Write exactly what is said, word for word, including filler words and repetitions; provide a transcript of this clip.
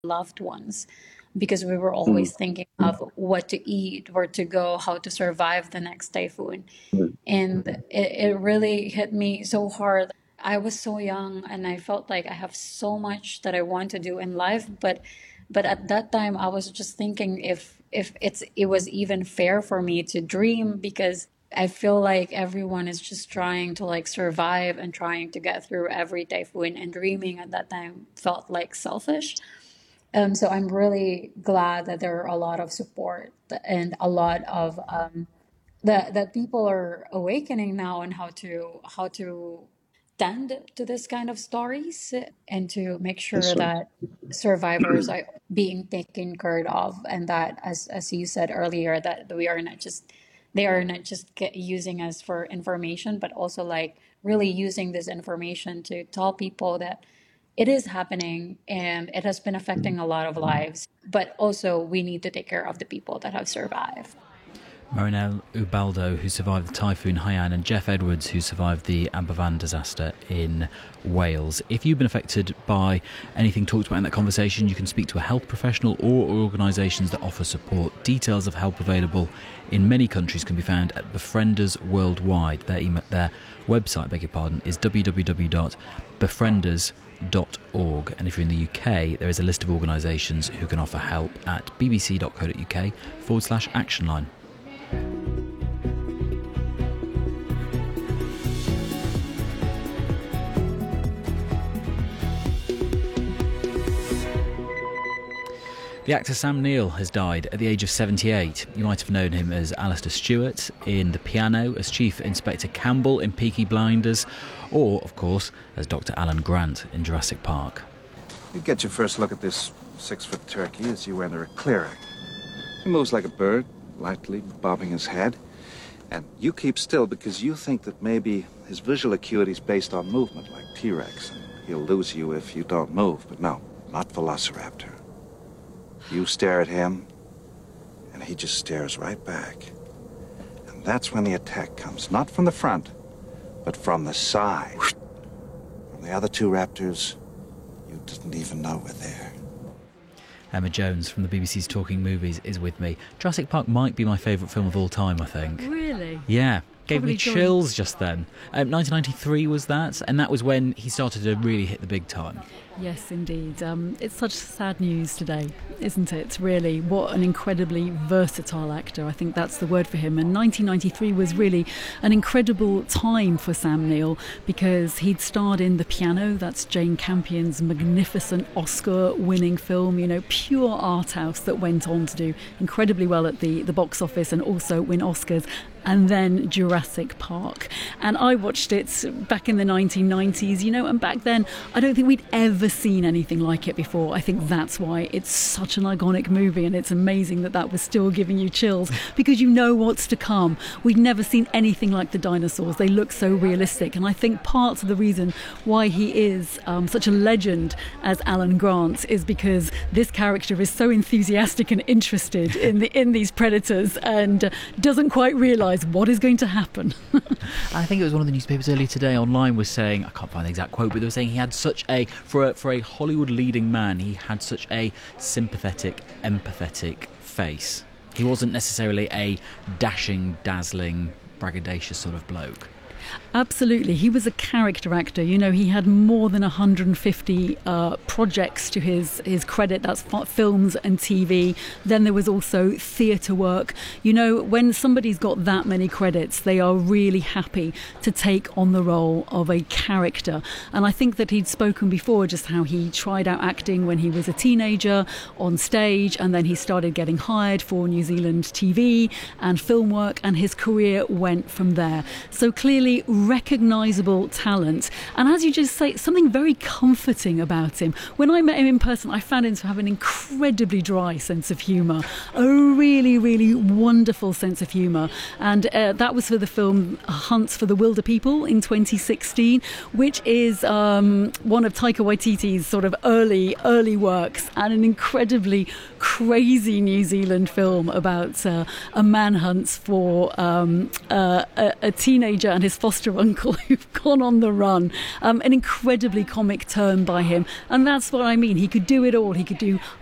loved ones, because we were always thinking of what to eat, where to go, how to survive the next typhoon. And it, it really hit me so hard. I was so young and I felt like I have so much that I want to do in life, but but at that time I was just thinking if if it's it was even fair for me to dream, because I feel like everyone is just trying to like survive and trying to get through every typhoon, and dreaming at that time felt like selfish. Um, so I'm really glad that there are a lot of support and a lot of um, that that people are awakening now on how to how to tend to this kind of stories, and to make Yes, sure sir. that survivors are being taken care of, and that, as as you said earlier, that we are not just they are not just get, using us for information, but also like really using this information to tell people that it is happening and it has been affecting a lot of lives, but also we need to take care of the people that have survived. Marinelle Ubaldo, who survived the Typhoon Haiyan, and Jeff Edwards, who survived the Aberfan disaster in Wales. If you've been affected by anything talked about in that conversation, you can speak to a health professional or organisations that offer support. Details of help available in many countries can be found at Befrienders Worldwide. Their, email, their website, beg your pardon, is w w w dot befrienders dot org. And if you're in the U K, there is a list of organisations who can offer help at bbc.co.uk forward slash action line. The actor Sam Neill has died at the age of seventy-eight. You might have known him as Alistair Stewart in The Piano, as Chief Inspector Campbell in Peaky Blinders, or, of course, as Doctor Alan Grant in Jurassic Park. You get your first look at this six-foot turkey as you enter a clearing. He moves like a bird, lightly bobbing his head. And you keep still because you think that maybe his visual acuity is based on movement, like T-Rex, and he'll lose you if you don't move. But no, not Velociraptor. You stare at him, and he just stares right back. And that's when the attack comes, not from the front, but from the side. From the other two raptors, you didn't even know were there. Emma Jones from the B B C's Talking Movies is with me. Jurassic Park might be my favourite film of all time, I think. Really? Yeah. Gave Probably me chills just then. Um, nineteen ninety-three was that, and that was when he started to really hit the big time. Yes, indeed. Um, it's such sad news today, isn't it? Really, what an incredibly versatile actor. I think that's the word for him. And nineteen ninety-three was really an incredible time for Sam Neill, because he'd starred in The Piano. That's Jane Campion's magnificent Oscar-winning film, you know, pure art house that went on to do incredibly well at the, the box office and also win Oscars. And then Jurassic Park. And I watched it back in the nineteen nineties, you know, and back then I don't think we'd ever seen anything like it before. I think that's why it's such an iconic movie, and it's amazing that that was still giving you chills, because you know what's to come. We'd never seen anything like the dinosaurs. They look so realistic, and I think part of the reason why he is um, such a legend as Alan Grant is because this character is so enthusiastic and interested in the in these predators, and uh, doesn't quite realise what is going to happen. I think it was one of the newspapers earlier today online was saying, I can't find the exact quote, but they were saying he had such a, for a, for a Hollywood leading man, he had such a sympathetic, empathetic face. He wasn't necessarily a dashing, dazzling, braggadocious sort of bloke. Absolutely. He was a character actor. You know, he had more than one hundred fifty uh, projects to his, his credit. That's films and T V. Then there was also theatre work. You know, when somebody's got that many credits, they are really happy to take on the role of a character. And I think that he'd spoken before just how he tried out acting when he was a teenager on stage, and then he started getting hired for New Zealand T V and film work, and his career went from there. So clearly recognisable talent, and as you just say, something very comforting about him. When I met him in person, I found him to have an incredibly dry sense of humour, a really, really wonderful sense of humour, and uh, that was for the film Hunt for the Wilder People in twenty sixteen, which is um, one of Taika Waititi's sort of early, early works, and an incredibly crazy New Zealand film about uh, a man hunts for um, uh, a, a teenager and his foster uncle who've gone on the run. Um, an incredibly comic turn by him. And that's what I mean. He could do it all. He could do